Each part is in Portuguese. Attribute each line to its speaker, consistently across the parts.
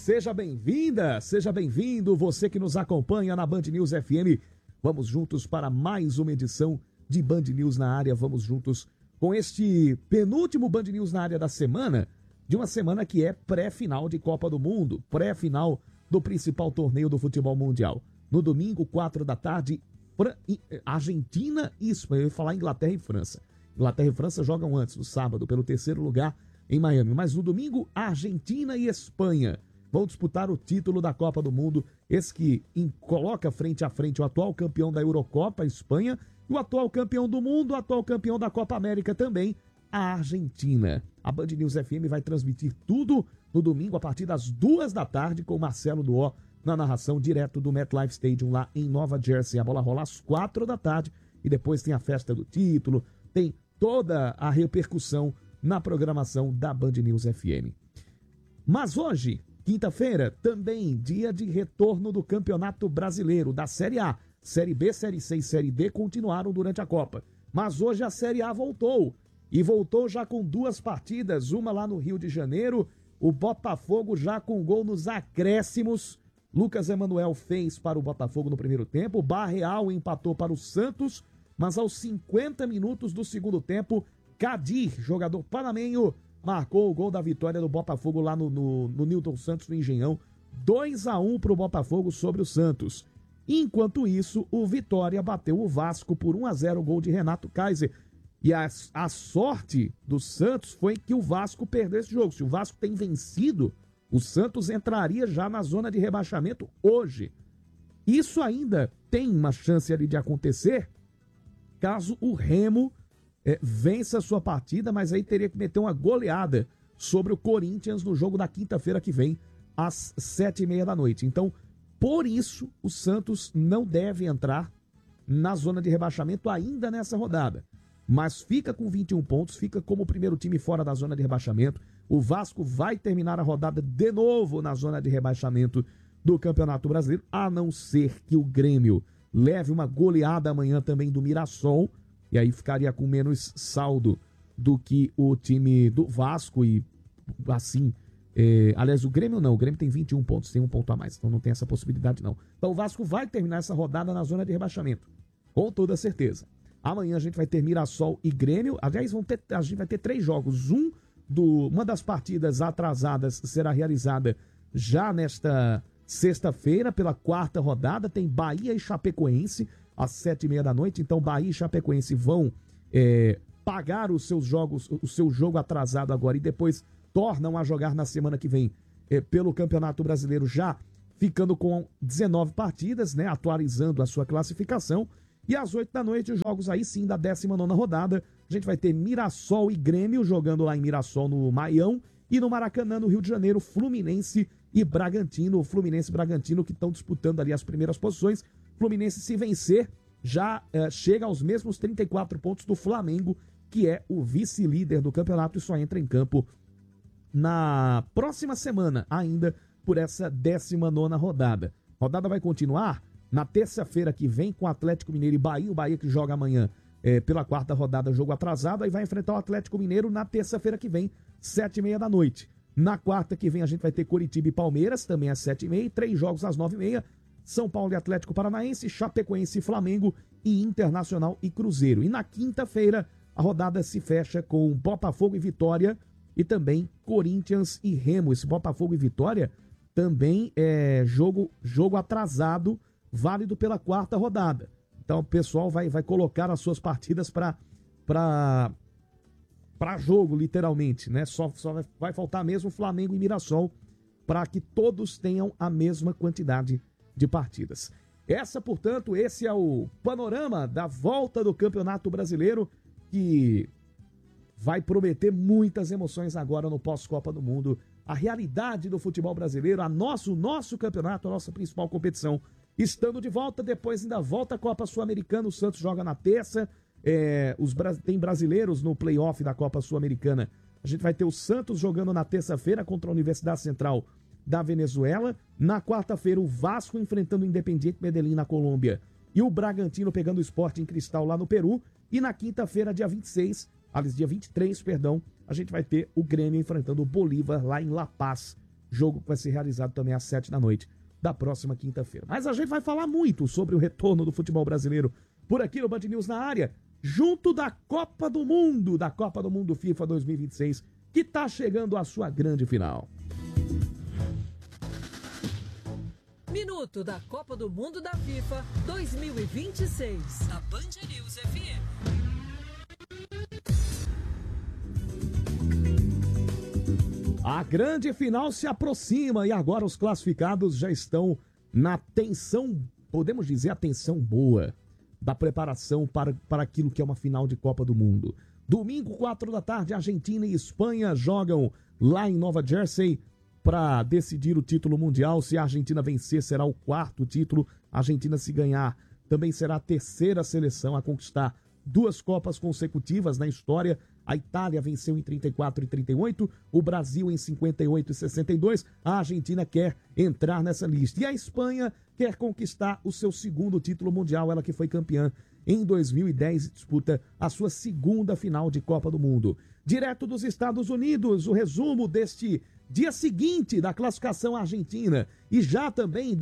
Speaker 1: Seja bem-vinda, seja bem-vindo, você que nos acompanha na Band News FM. Vamos juntos para mais uma edição de Band News na área. Vamos juntos com este penúltimo Band News na área da semana, de uma semana que é pré-final de Copa do Mundo, pré-final do principal torneio do futebol mundial. No domingo, 4 da tarde, Argentina e Espanha. Eu ia falar Inglaterra e França. Inglaterra e França jogam antes, no sábado, pelo terceiro lugar em Miami. Mas no domingo, Argentina e Espanha vão disputar o título da Copa do Mundo. Esse que coloca frente a frente o atual campeão da Eurocopa, a Espanha, e o atual campeão do mundo, o atual campeão da Copa América também, a Argentina. A Band News FM vai transmitir tudo no domingo a partir das 2 da tarde com Marcelo Duó na narração direto do MetLife Stadium lá em Nova Jersey. A bola rola às 4 da tarde e depois tem a festa do título, tem toda a repercussão na programação da Band News FM. Mas hoje, quinta-feira, também dia de retorno do Campeonato Brasileiro, da Série A. Série B, Série C e Série D continuaram durante a Copa. Mas hoje a Série A voltou. E voltou já com 2 partidas, uma lá no Rio de Janeiro. O Botafogo já com gol nos acréscimos. Lucas Emanuel fez para o Botafogo no primeiro tempo. Barreal empatou para o Santos. Mas aos 50 minutos do segundo tempo, Kadir, jogador panamenho, marcou o gol da vitória do Botafogo lá no Newton Santos, no Engenhão. 2-1 para o Botafogo sobre o Santos. Enquanto isso, o Vitória bateu o Vasco por 1-0, gol de Renato Kaiser. E a sorte do Santos foi que o Vasco perdeu esse jogo. Se o Vasco tem vencido, o Santos entraria já na zona de rebaixamento hoje. Isso ainda tem uma chance ali de acontecer caso o Remo vença a sua partida, mas aí teria que meter uma goleada sobre o Corinthians no jogo da quinta-feira que vem, às 7h30 da noite. Então, por isso, o Santos não deve entrar na zona de rebaixamento ainda nessa rodada. Mas fica com 21 pontos, fica como o primeiro time fora da zona de rebaixamento. O Vasco vai terminar a rodada de novo na zona de rebaixamento do Campeonato Brasileiro, a não ser que o Grêmio leve uma goleada amanhã também do Mirassol, e aí ficaria com menos saldo do que o time do Vasco, e assim, aliás, o Grêmio não, o Grêmio tem 21 pontos, tem um ponto a mais, então não tem essa possibilidade não. Então o Vasco vai terminar essa rodada na zona de rebaixamento, com toda certeza. Amanhã a gente vai ter Mirassol e Grêmio, aliás, a gente vai ter 3 jogos, uma das partidas atrasadas será realizada já nesta sexta-feira, pela 4ª rodada, tem Bahia e Chapecoense, às 7h30 da noite. Então Bahia e Chapecoense vão pagar os seus jogos, o seu jogo atrasado agora, e depois tornam a jogar na semana que vem pelo Campeonato Brasileiro, já ficando com 19 partidas, né, atualizando a sua classificação. E às 8 da noite, os jogos aí sim da 19ª rodada. A gente vai ter Mirassol e Grêmio jogando lá em Mirassol, no Maião, e no Maracanã, no Rio de Janeiro, Fluminense e Bragantino. O Fluminense e Bragantino que estão disputando ali as primeiras posições. Fluminense, se vencer, já chega aos mesmos 34 pontos do Flamengo, que é o vice-líder do campeonato, e só entra em campo na próxima semana, ainda por essa 19ª rodada. A rodada vai continuar na terça-feira que vem com Atlético Mineiro e Bahia. O Bahia que joga amanhã pela 4ª rodada, jogo atrasado, aí vai enfrentar o Atlético Mineiro na terça-feira que vem, 7h30 da noite. Na quarta que vem a gente vai ter Coritiba e Palmeiras, também às 7h30, e 3 jogos às 9h30. São Paulo e Atlético Paranaense, Chapecoense e Flamengo, e Internacional e Cruzeiro. E na quinta-feira a rodada se fecha com Botafogo e Vitória, e também Corinthians e Remo. Esse Botafogo e Vitória também é jogo atrasado, válido pela 4ª rodada. Então o pessoal vai colocar as suas partidas para jogo, literalmente, né? Só vai faltar mesmo Flamengo e Mirassol para que todos tenham a mesma quantidade de partidas. Esse é o panorama da volta do Campeonato Brasileiro, que vai prometer muitas emoções agora no pós-Copa do Mundo. A realidade do futebol brasileiro, o nosso campeonato, a nossa principal competição, estando de volta. Depois ainda volta a Copa Sul-Americana, o Santos joga na terça, tem brasileiros no play-off da Copa Sul-Americana. A gente vai ter o Santos jogando na terça-feira contra a Universidade Central da Venezuela. Na quarta-feira, o Vasco enfrentando o Independiente Medellín na Colômbia, e o Bragantino pegando o Sporting Cristal lá no Peru. E na quinta-feira, dia 23, a gente vai ter o Grêmio enfrentando o Bolívar lá em La Paz, jogo que vai ser realizado também às 7 da noite da próxima quinta-feira. Mas a gente vai falar muito sobre o retorno do futebol brasileiro por aqui no Band News na área, junto da Copa do Mundo FIFA 2026, que está chegando à sua grande final.
Speaker 2: Minuto da Copa do Mundo da FIFA 2026, na Band News FM.
Speaker 1: A grande final se aproxima e agora os classificados já estão na tensão, podemos dizer, a tensão boa da preparação para aquilo que é uma final de Copa do Mundo. Domingo, 4 da tarde, Argentina e Espanha jogam lá em Nova Jersey para decidir o título mundial. Se a Argentina vencer, será o 4º título. A Argentina, se ganhar, também será a 3ª seleção a conquistar 2 Copas consecutivas na história. A Itália venceu em 34 e 38, o Brasil em 58 e 62. A Argentina quer entrar nessa lista. E a Espanha quer conquistar o seu 2º título mundial, ela que foi campeã em 2010 e disputa a sua 2ª final de Copa do Mundo. Direto dos Estados Unidos, o resumo deste dia seguinte da classificação argentina e já também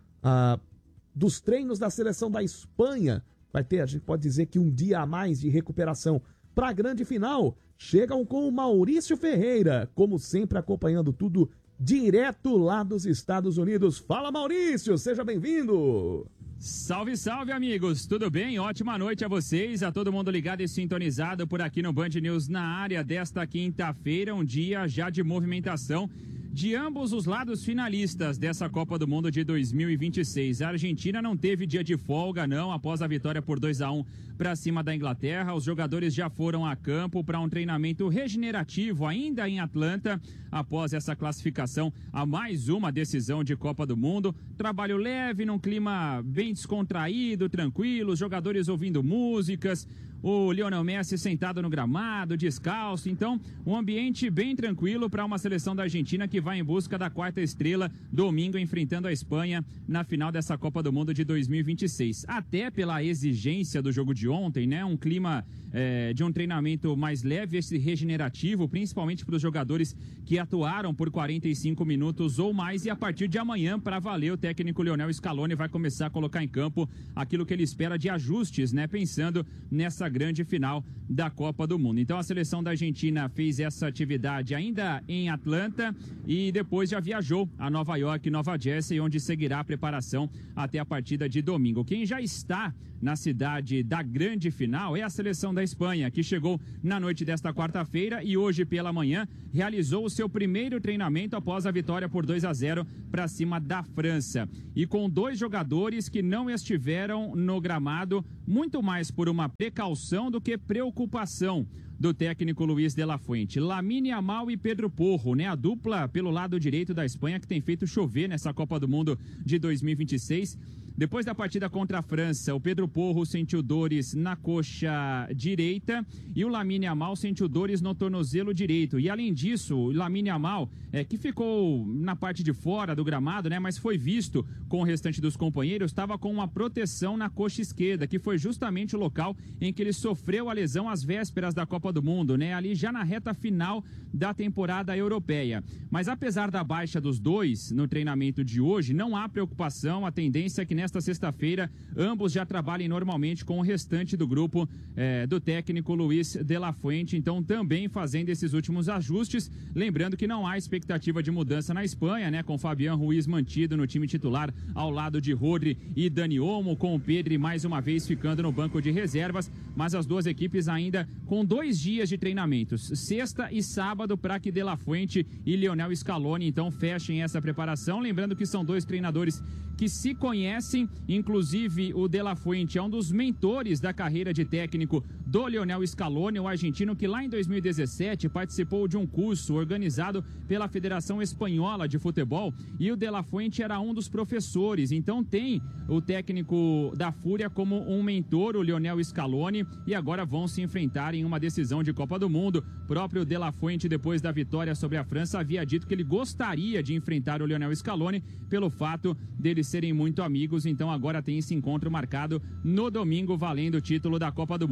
Speaker 1: dos treinos da seleção da Espanha. Vai ter, a gente pode dizer que um dia a mais de recuperação para a grande final. Chegam com o Maurício Ferreira, como sempre acompanhando tudo direto lá dos Estados Unidos. Fala, Maurício, seja bem-vindo!
Speaker 3: Salve, salve, amigos! Tudo bem? Ótima noite a vocês, a todo mundo ligado e sintonizado por aqui no Band News na área desta quinta-feira, um dia já de movimentação de ambos os lados finalistas dessa Copa do Mundo de 2026. A Argentina não teve dia de folga, não, após a vitória por 2-1 para cima da Inglaterra. Os jogadores já foram a campo para um treinamento regenerativo ainda em Atlanta, após essa classificação a mais uma decisão de Copa do Mundo. Trabalho leve, num clima bem descontraído, tranquilo, os jogadores ouvindo músicas, o Lionel Messi sentado no gramado, descalço. Então, um ambiente bem tranquilo para uma seleção da Argentina que vai em busca da 4ª estrela, domingo, enfrentando a Espanha na final dessa Copa do Mundo de 2026. Até pela exigência do jogo de ontem, né? Um clima de um treinamento mais leve, esse regenerativo, principalmente para os jogadores que atuaram por 45 minutos ou mais. E a partir de amanhã, para valer, o técnico Lionel Scaloni vai começar a colocar em campo aquilo que ele espera de ajustes, né? Pensando nessa grande final da Copa do Mundo. Então a seleção da Argentina fez essa atividade ainda em Atlanta e depois já viajou a Nova York, Nova Jersey, onde seguirá a preparação até a partida de domingo. Quem já está na cidade da grande final é a seleção da Espanha, que chegou na noite desta quarta-feira e hoje pela manhã realizou o seu primeiro treinamento após a vitória por 2-0 para cima da França. E com 2 jogadores que não estiveram no gramado, muito mais por uma precaução do que preocupação do técnico Luis de la Fuente. Lamine Yamal e Pedro Porro, né? A dupla pelo lado direito da Espanha que tem feito chover nessa Copa do Mundo de 2026. Depois da partida contra a França, o Pedro Porro sentiu dores na coxa direita e o Lamine Yamal sentiu dores no tornozelo direito. E além disso, o Lamine Yamal, que ficou na parte de fora do gramado, né, mas foi visto com o restante dos companheiros, estava com uma proteção na coxa esquerda, que foi justamente o local em que ele sofreu a lesão às vésperas da Copa do Mundo, né, ali já na reta final da temporada europeia. Mas apesar da baixa dos dois no treinamento de hoje, não há preocupação. A tendência é que nesta sexta-feira ambos já trabalhem normalmente com o restante do grupo do técnico Luis de la Fuente, então também fazendo esses últimos ajustes, lembrando que não há expectativa de mudança na Espanha, né, com Fabián Ruiz mantido no time titular ao lado de Rodri e Dani Olmo, com o Pedri mais uma vez ficando no banco de reservas, mas as duas equipes ainda com 2 dias de treinamentos, sexta e sábado, para que de la Fuente e Lionel Scaloni então fechem essa preparação, lembrando que são 2 treinadores que se conhecem, inclusive o de la Fuente é um dos mentores da carreira de técnico do Lionel Scaloni, o argentino que lá em 2017 participou de um curso organizado pela Federação Espanhola de Futebol e o de la Fuente era um dos professores, então tem o técnico da Fúria como um mentor, o Lionel Scaloni, e agora vão se enfrentar em uma decisão de Copa do Mundo. O próprio de la Fuente, depois da vitória sobre a França, havia dito que ele gostaria de enfrentar o Lionel Scaloni pelo fato deles serem muito amigos, então agora tem esse encontro marcado no domingo, valendo o título da Copa do Mundo.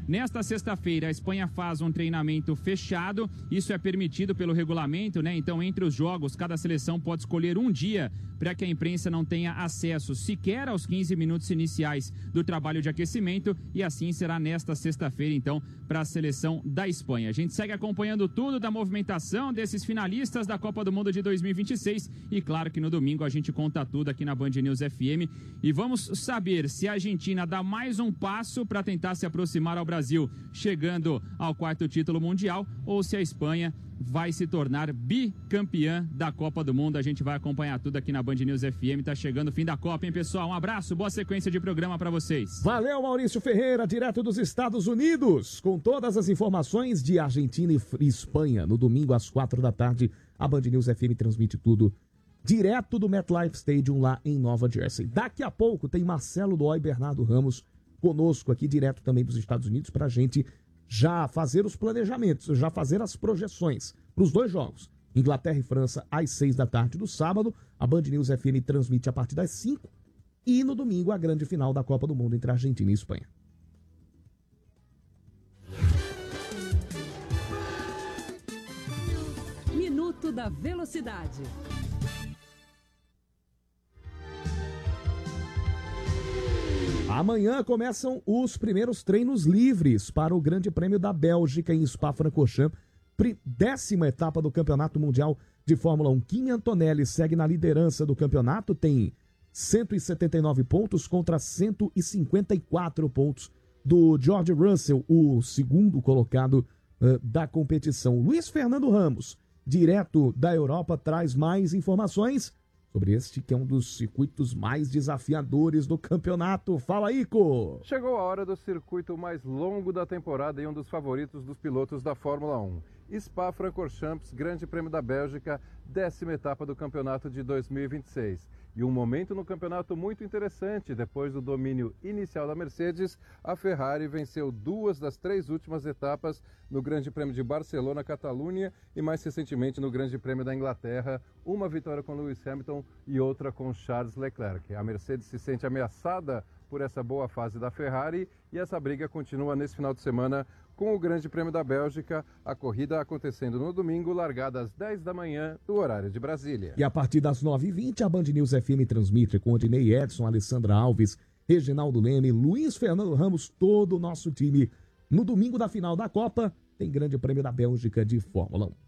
Speaker 3: Nesta sexta-feira, a Espanha faz um treinamento fechado. Isso é permitido pelo regulamento, né? Então, entre os jogos, cada seleção pode escolher um dia para que a imprensa não tenha acesso sequer aos 15 minutos iniciais do trabalho de aquecimento, e assim será nesta sexta-feira, então, para a seleção da Espanha. A gente segue acompanhando tudo da movimentação desses finalistas da Copa do Mundo de 2026 e claro que no domingo a gente conta tudo aqui na Band News FM e vamos saber se a Argentina dá mais um passo para tentar se aproximar ao Brasil, chegando ao 4º título mundial, ou se a Espanha vai se tornar bicampeã da Copa do Mundo. A gente vai acompanhar tudo aqui na Band News FM. Tá chegando o fim da Copa, hein, pessoal? Um abraço, boa sequência de programa para vocês.
Speaker 1: Valeu, Maurício Ferreira, direto dos Estados Unidos, com todas as informações de Argentina e Espanha. No domingo, às 4 da tarde, a Band News FM transmite tudo direto do MetLife Stadium, lá em Nova Jersey. Daqui a pouco tem Marcelo Dói e Bernardo Ramos conosco aqui, direto também dos Estados Unidos, pra gente já fazer os planejamentos, já fazer as projeções para os 2 jogos. Inglaterra e França, às 6 da tarde do sábado. A Band News FM transmite a partir das 5. E no domingo, a grande final da Copa do Mundo entre Argentina e Espanha.
Speaker 2: Minuto da Velocidade.
Speaker 1: Amanhã começam os primeiros treinos livres para o Grande Prêmio da Bélgica em Spa-Francorchamps, 10ª etapa do Campeonato Mundial de Fórmula 1. Kimi Antonelli segue na liderança do campeonato, tem 179 pontos contra 154 pontos do George Russell, o segundo colocado da competição. Luiz Fernando Ramos, direto da Europa, traz mais informações sobre este que é um dos circuitos mais desafiadores do campeonato. Fala, Ico!
Speaker 4: Chegou a hora do circuito mais longo da temporada e um dos favoritos dos pilotos da Fórmula 1. Spa-Francorchamps, Grande Prêmio da Bélgica, 10ª etapa do campeonato de 2026. E um momento no campeonato muito interessante. Depois do domínio inicial da Mercedes, a Ferrari venceu 2 das 3 últimas etapas no Grande Prêmio de Barcelona, Catalunha e mais recentemente no Grande Prêmio da Inglaterra. Uma vitória com Lewis Hamilton e outra com Charles Leclerc. A Mercedes se sente ameaçada por essa boa fase da Ferrari e essa briga continua nesse final de semana com o Grande Prêmio da Bélgica, a corrida acontecendo no domingo, largada às 10 da manhã, do horário de Brasília.
Speaker 1: E a partir das 9h20, a Band News FM transmite com Odinei Edson, Alessandra Alves, Reginaldo Leme, Luiz Fernando Ramos, todo o nosso time. No domingo da final da Copa, tem Grande Prêmio da Bélgica de Fórmula 1.